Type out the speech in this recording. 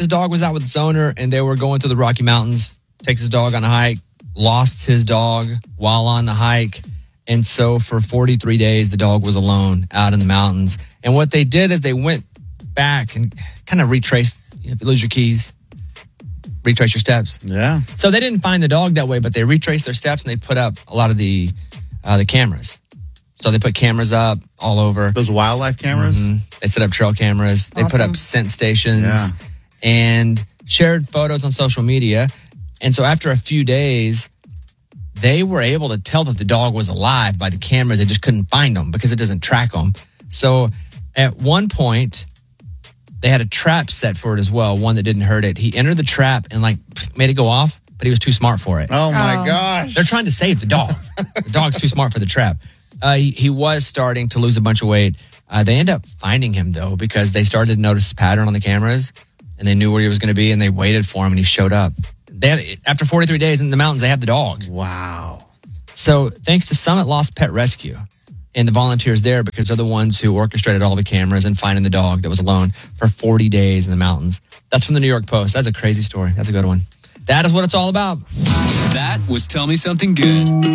His dog was out with its owner, and they were going through the Rocky Mountains. Takes his dog on a hike, lost his dog while on the hike. And so for 43 days, the dog was alone out in the mountains. And what they did is they went back and kind of retraced. If you lose your keys, retrace your steps. Yeah. So they didn't find the dog that way, but they retraced their steps and they put up a lot of the cameras. So they put cameras up all over. Those wildlife cameras? Mm-hmm. They set up trail cameras. They put up scent stations and shared photos on social media. And so after a few days, they were able to tell that the dog was alive by the cameras. They just couldn't find him because it doesn't track them. So at one point, they had a trap set for it as well, one that didn't hurt it. He entered the trap and made it go off, but he was too smart for it. Oh my gosh. They're trying to save the dog. The dog's too smart for the trap. He was starting to lose a bunch of weight. They ended up finding him, though, because they started to notice a pattern on the cameras, and they knew where he was going to be, and they waited for him, and he showed up. After 43 days in the mountains, they had the dog. Wow. So thanks to Summit Lost Pet Rescue and the volunteers there, because they're the ones who orchestrated all the cameras and finding the dog that was alone for 40 days in the mountains. That's from the New York Post. That's a crazy story. That's a good one. That is what it's all about. That was Tell Me Something Good.